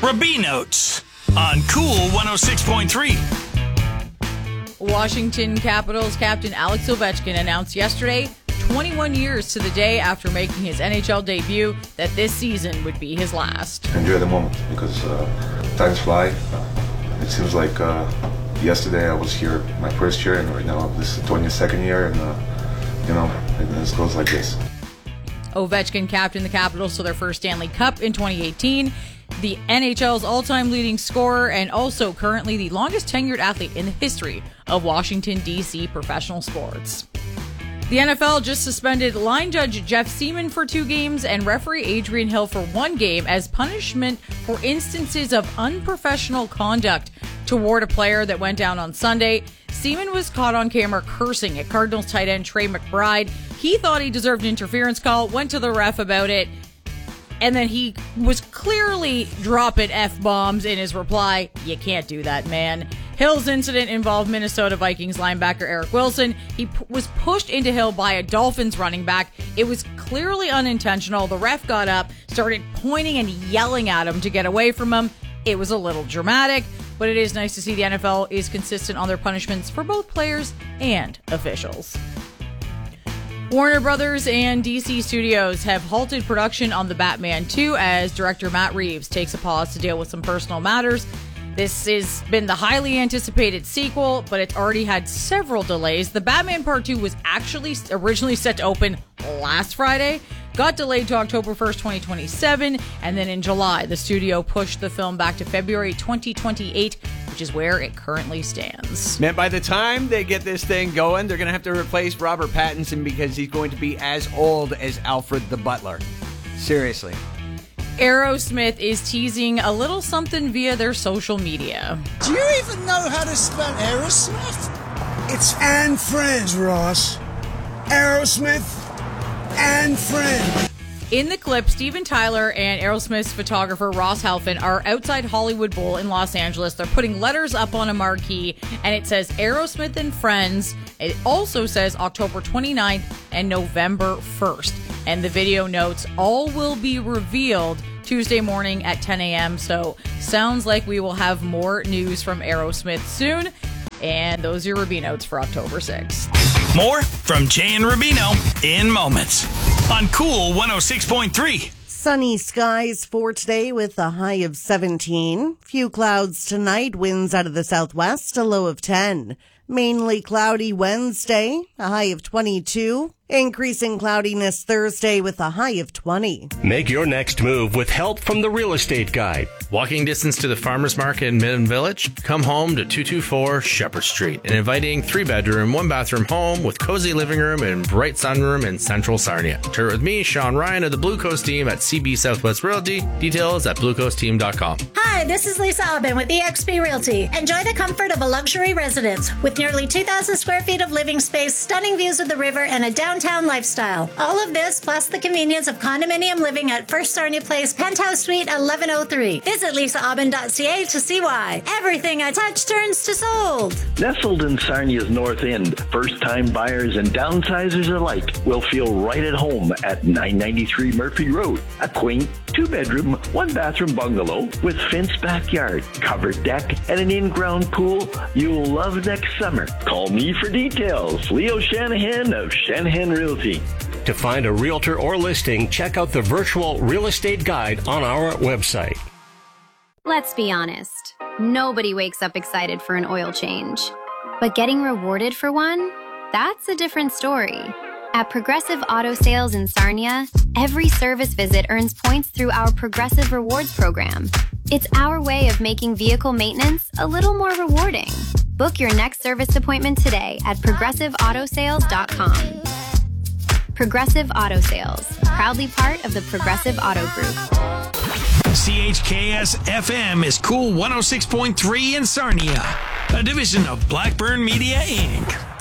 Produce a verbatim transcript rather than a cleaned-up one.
Rabinotes on Cool one oh six point three. Washington Capitals captain Alex Ovechkin announced yesterday, twenty-one years to the day after making his N H L debut, that this season would be his last. Enjoy the moment because uh, times fly. It seems like uh, yesterday I was here my first year, and right now this is the twenty-second year, and uh, you know, and this goes like this. Ovechkin captained the Capitals to their first Stanley Cup in twenty eighteen. The N H L's all-time leading scorer and also currently the longest tenured athlete in the history of Washington, D C professional sports. The N F L just suspended line judge Jeff Seaman for two games and referee Adrian Hill for one game as punishment for instances of unprofessional conduct toward a player that went down on Sunday. Seaman was caught on camera cursing at Cardinals tight end Trey McBride. He thought he deserved an interference call, went to the ref about it, and then he was clearly dropping F-bombs in his reply. You can't do that, man. Hill's incident involved Minnesota Vikings linebacker Eric Wilson. He p- was pushed into Hill by a Dolphins running back. It was clearly unintentional. The ref got up, started pointing and yelling at him to get away from him. It was a little dramatic, but it is nice to see the N F L is consistent on their punishments for both players and officials. Warner Brothers and D C Studios have halted production on The Batman two as director Matt Reeves takes a pause to deal with some personal matters. This has been the highly anticipated sequel, but it's already had several delays. The Batman Part two was actually originally set to open last Friday, got delayed to October first, twenty twenty-seven, and then in July, the studio pushed the film back to February twenty twenty-eight, which is where it currently stands. Man, by the time they get this thing going, they're going to have to replace Robert Pattinson because he's going to be as old as Alfred the Butler. Seriously. Aerosmith is teasing a little something via their social media. Do you even know how to spell Aerosmith? It's and friends, Ross. Aerosmith and friends. In the clip, Steven Tyler and Aerosmith's photographer Ross Halfin are outside Hollywood Bowl in Los Angeles. They're putting letters up on a marquee, and it says Aerosmith and Friends. It also says October twenty-ninth and November first. And the video notes, all will be revealed Tuesday morning at ten a.m. So sounds like we will have more news from Aerosmith soon. And those are your Rubino notes for October sixth. More from Jay and Rubino in moments on Cool one oh six point three. Sunny skies for today with a high of seventeen. Few clouds tonight, winds out of the southwest, a low of ten. Mainly cloudy Wednesday, a high of twenty-two. Increasing cloudiness Thursday with a high of twenty. Make your next move with help from the Real Estate Guide. Walking distance to the Farmers Market in Midland Village? Come home to two twenty-four Shepherd Street, an inviting three-bedroom, one-bathroom home with cozy living room and bright sunroom in central Sarnia. Tour with me, Sean Ryan of the Blue Coast team at C B Southwest Realty. Details at blue coast team dot com. Hi, this is Lisa Aubin with E X P Realty. Enjoy the comfort of a luxury residence with nearly two thousand square feet of living space, stunning views of the river, and a downtown lifestyle. All of this plus the convenience of condominium living at First Sarnia Place, Penthouse Suite eleven oh three. Visit lisa aubin dot c a to see why. Everything I touch turns to sold. Nestled in Sarnia's north end, first-time buyers and downsizers alike will feel right at home at nine ninety-three Murphy Road. A quaint two-bedroom, one-bathroom bungalow with fenced backyard, covered deck, and an in-ground pool you'll love next summer. Call me for details. Leo Shanahan of Shanahan Realty. To find a realtor or listing, check out the virtual real estate guide on our website. Let's be honest. Nobody wakes up excited for an oil change. But getting rewarded for one? That's a different story. At Progressive Auto Sales in Sarnia, every service visit earns points through our Progressive Rewards program. It's our way of making vehicle maintenance a little more rewarding. Book your next service appointment today at progressive auto sales dot com. Progressive Auto Sales, proudly part of the Progressive Auto Group. C H K S F M is Cool one oh six point three in Sarnia, a division of Blackburn Media, Incorporated.